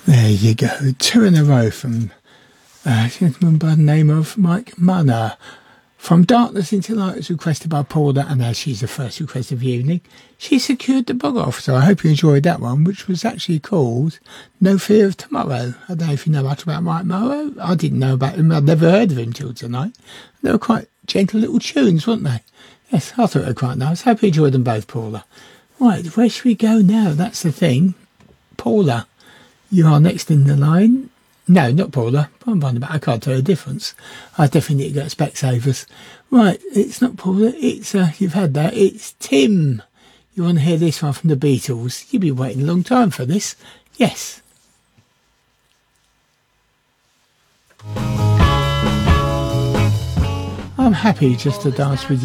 There you go. Two in a row from a gentleman by the name of Mike Munner. From Darkness into Light was requested by Paula, and as she's the first request of the evening, she secured the bog off. So I hope you enjoyed that one, which was actually called No Fear of Tomorrow. I don't know if you know much about Mike Munner. I didn't know about him. I'd never heard of him till tonight. They were quite gentle little tunes, weren't they? Yes, I thought they were quite nice. Hope you enjoyed them both, Paula. Right, where should we go now? That's the thing. Paula, you are next in the line. No, not Paula. I can't tell the difference. I definitely need to get Specsavers. Right, it's not Paula. It's, you've had that. It's Tim. You want to hear this one from the Beatles? You've been waiting a long time for this. Yes. I'm happy just to dance with you.